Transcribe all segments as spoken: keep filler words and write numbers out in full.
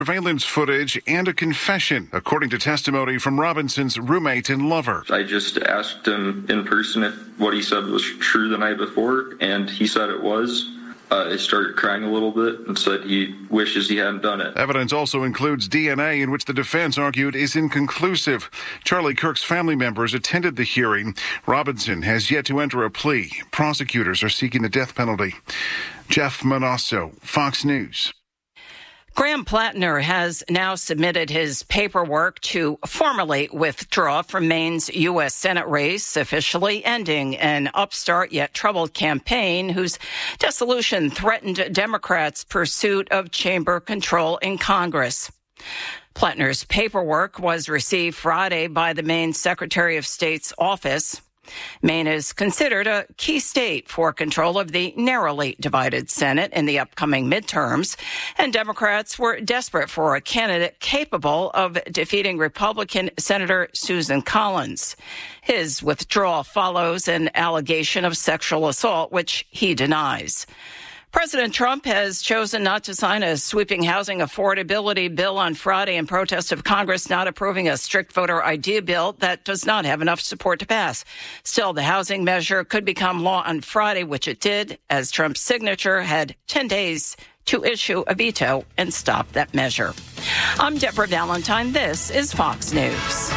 Surveillance footage and a confession, according to testimony from Robinson's roommate and lover. I just asked him in person if what he said was true the night before, and he said it was. Uh, I started crying a little bit and said he wishes he hadn't done it. Evidence also includes D N A, in which the defense argued is inconclusive. Charlie Kirk's family members attended the hearing. Robinson has yet to enter a plea. Prosecutors are seeking the death penalty. Jeff Manasso, Fox News. Graham Plattner has now submitted his paperwork to formally withdraw from Maine's U S Senate race, officially ending an upstart yet troubled campaign whose dissolution threatened Democrats' pursuit of chamber control in Congress. Plattner's paperwork was received Friday by the Maine Secretary of State's office. Maine is considered a key state for control of the narrowly divided Senate in the upcoming midterms, and Democrats were desperate for a candidate capable of defeating Republican Senator Susan Collins. His withdrawal follows an allegation of sexual assault, which he denies. President Trump has chosen not to sign a sweeping housing affordability bill on Friday in protest of Congress not approving a strict voter I D bill that does not have enough support to pass. Still, the housing measure could become law on Friday, which it did, as Trump's signature had ten days to issue a veto and stop that measure. I'm Deborah Valentine. This is Fox News.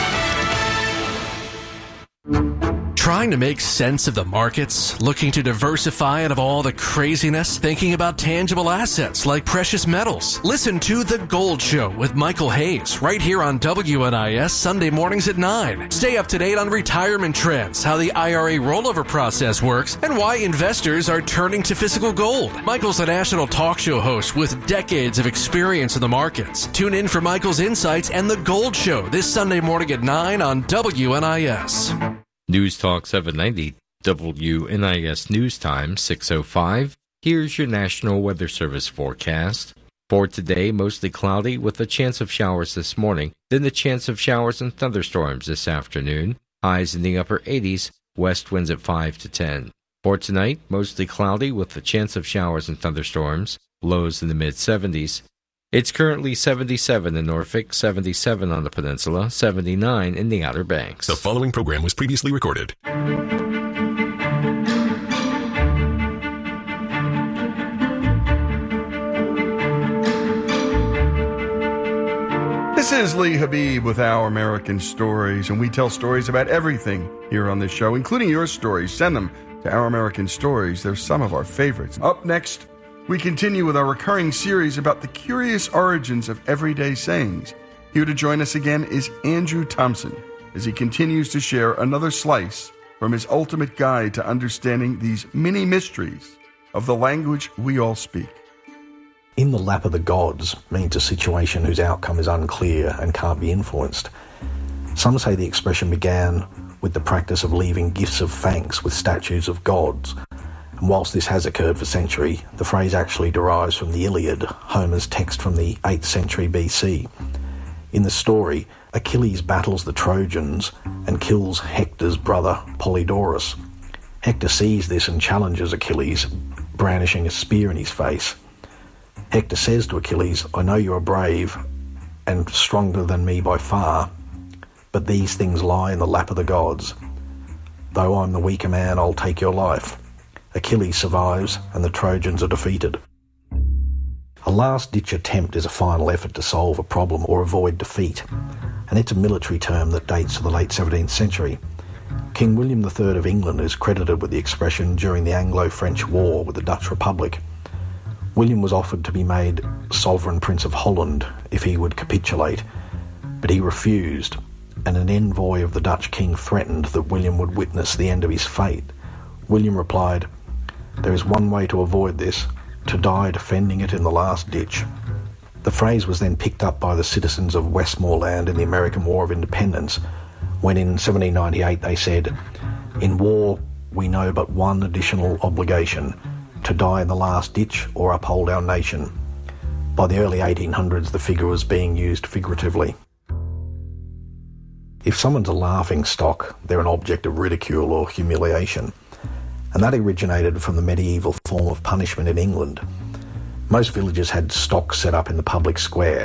Trying to make sense of the markets, looking to diversify out of all the craziness, thinking about tangible assets like precious metals. Listen to The Gold Show with Michael Hayes right here on W N I S Sunday mornings at nine. Stay up to date on retirement trends, how the I R A rollover process works, and why investors are turning to physical gold. Michael's a national talk show host with decades of experience in the markets. Tune in for Michael's insights and The Gold Show this Sunday morning at nine on W N I S. News Talk seven ninety, W N I S News Time, six oh five. Here's your National Weather Service forecast. For today, mostly cloudy with a chance of showers this morning, then the chance of showers and thunderstorms this afternoon. Highs in the upper eighties, west winds at five to ten. For tonight, mostly cloudy with a chance of showers and thunderstorms, lows in the mid-seventies. It's currently seventy-seven in Norfolk, seventy-seven on the peninsula, seventy-nine in the Outer Banks. The following program was previously recorded. This is Lee Habib with Our American Stories, and we tell stories about everything here on this show, including your stories. Send them to Our American Stories. They're some of our favorites. Up next, we continue with our recurring series about the curious origins of everyday sayings. Here to join us again is Andrew Thompson, as he continues to share another slice from his ultimate guide to understanding these mini mysteries of the language we all speak. In the lap of the gods means a situation whose outcome is unclear and can't be influenced. Some say the expression began with the practice of leaving gifts of thanks with statues of gods. And whilst this has occurred for centuries, the phrase actually derives from the Iliad, Homer's text from the eighth century B C. In the story, Achilles battles the Trojans and kills Hector's brother Polydorus. Hector sees this and challenges Achilles, brandishing a spear in his face. Hector says to Achilles, "I know you are brave and stronger than me by far, but these things lie in the lap of the gods. Though I'm the weaker man, I'll take your life." Achilles survives and the Trojans are defeated. A last-ditch attempt is a final effort to solve a problem or avoid defeat, and it's a military term that dates to the late seventeenth century. King William the Third of England is credited with the expression during the Anglo-French War with the Dutch Republic. William was offered to be made sovereign Prince of Holland if he would capitulate, but he refused, and an envoy of the Dutch king threatened that William would witness the end of his fate. William replied, "There is one way to avoid this, to die defending it in the last ditch." The phrase was then picked up by the citizens of Westmoreland in the American War of Independence, when in seventeen ninety-eight they said, "In war we know but one additional obligation, to die in the last ditch or uphold our nation." By the early eighteen hundreds the figure was being used figuratively. If someone's a laughing stock, they're an object of ridicule or humiliation. And that originated from the medieval form of punishment in England. Most villages had stocks set up in the public square.